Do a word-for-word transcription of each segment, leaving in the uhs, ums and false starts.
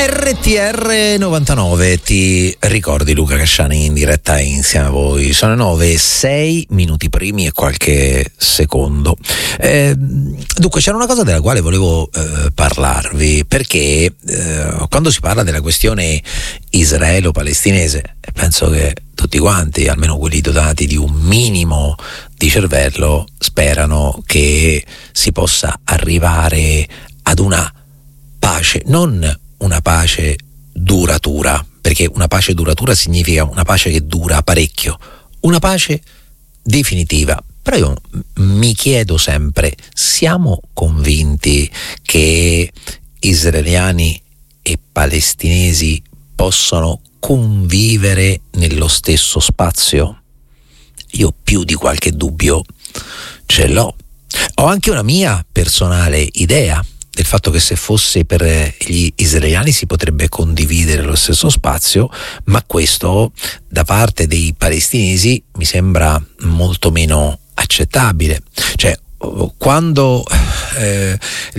R T R novantanove, ti ricordi Luca Casciani in diretta insieme a voi? Sono nove e sei minuti primi e qualche secondo. Eh, dunque c'era una cosa della quale volevo eh, parlarvi, perché eh, quando si parla della questione israelo-palestinese, penso che tutti quanti, almeno quelli dotati di un minimo di cervello, sperano che si possa arrivare ad una pace, non una pace duratura, perché una pace duratura significa una pace che dura parecchio, una pace definitiva. Però io mi chiedo sempre, siamo convinti che israeliani e palestinesi possono convivere nello stesso spazio? Io più di qualche dubbio ce l'ho. Ho anche una mia personale idea del fatto che se fosse per gli israeliani si potrebbe condividere lo stesso spazio, ma questo da parte dei palestinesi mi sembra molto meno accettabile. Cioè, quando eh,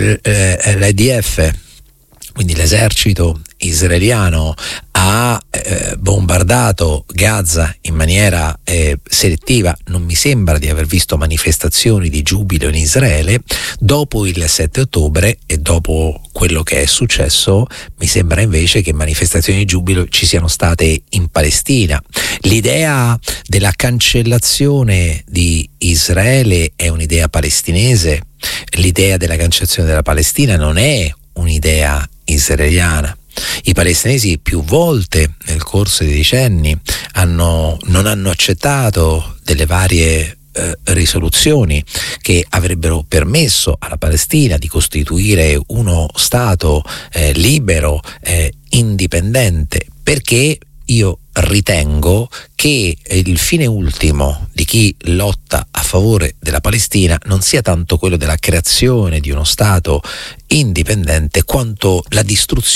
l'I D F, quindi l'esercito israeliano, ha eh, bombardato Gaza in maniera eh, selettiva, non mi sembra di aver visto manifestazioni di giubilo in Israele. Dopo il sette ottobre e dopo quello che è successo, mi sembra invece che manifestazioni di giubilo ci siano state in Palestina. L'idea della cancellazione di Israele è un'idea palestinese, l'idea della cancellazione della Palestina non è un'idea israeliana. I palestinesi più volte nel corso dei decenni hanno, non hanno accettato delle varie eh, risoluzioni che avrebbero permesso alla Palestina di costituire uno Stato eh, libero, eh, indipendente, perché io ritengo che il fine ultimo di chi lotta a favore della Palestina non sia tanto quello della creazione di uno Stato indipendente quanto la distruzione